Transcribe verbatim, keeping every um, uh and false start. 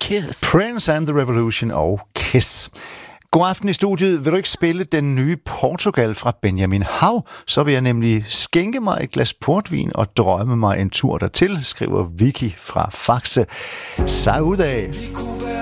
Kiss. Prince and the Revolution og Kiss. God aften i studiet. Vil du ikke spille den nye Portugal fra Benjamin Hav? Så vil jeg nemlig skænke mig et glas portvin og drømme mig en tur dertil, skriver Vicky fra Faxe. Saúde!